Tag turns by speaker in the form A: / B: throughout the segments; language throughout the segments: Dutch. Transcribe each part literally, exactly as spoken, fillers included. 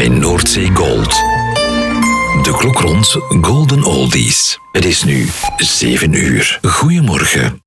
A: bij Noordzee Gold. De klok rond Golden Oldies. Het is nu zeven uur. Goedemorgen.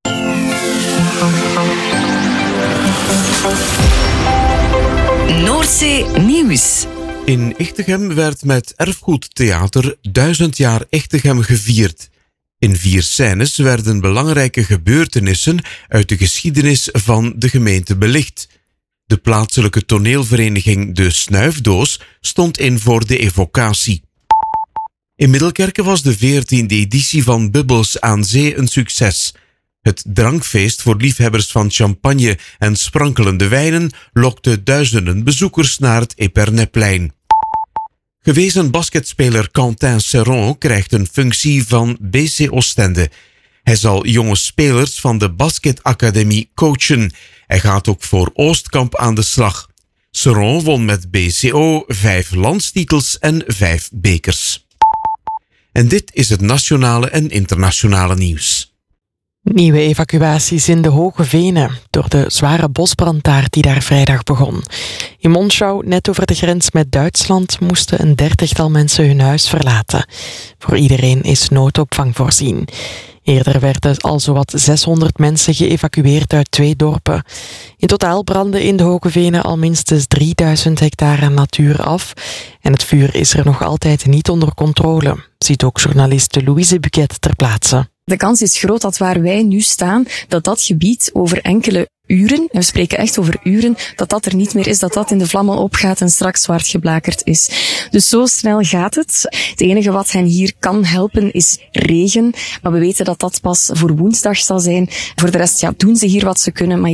B: Noordzee Nieuws.
C: In Echtegem werd met Erfgoedtheater duizend jaar Echtegem gevierd. In vier scènes werden belangrijke gebeurtenissen uit de geschiedenis van de gemeente belicht. De plaatselijke toneelvereniging De Snuifdoos stond in voor de evocatie. In Middelkerke was de veertiende editie van Bubbels aan Zee een succes. Het drankfeest voor liefhebbers van champagne en sprankelende wijnen lokte duizenden bezoekers naar het Eperneplein. Gewezen basketspeler Quentin Serron krijgt een functie van B C Oostende. Hij zal jonge spelers van de basketacademie coachen. Hij gaat ook voor Oostkamp aan de slag. Serron won met B C O vijf landstitels en vijf bekers. En dit is het nationale en internationale nieuws.
D: Nieuwe evacuaties in de Hoge Venen door de zware bosbrand daar die daar vrijdag begon. In Monschau, net over de grens met Duitsland, moesten een dertigtal mensen hun huis verlaten. Voor iedereen is noodopvang voorzien. Eerder werden al zowat zeshonderd mensen geëvacueerd uit twee dorpen. In totaal brandden in de Hoge Venen al minstens drieduizend hectare natuur af. En het vuur is er nog altijd niet onder controle, ziet ook journaliste Louise Buquet ter plaatse.
E: De kans is groot dat waar wij nu staan, dat dat gebied over enkele uren, en we spreken echt over uren, dat dat er niet meer is, dat dat in de vlammen opgaat en straks zwart geblakerd is. Dus zo snel gaat het. Het enige wat hen hier kan helpen is regen, maar we weten dat dat pas voor woensdag zal zijn. Voor de rest ja, doen ze hier wat ze kunnen, maar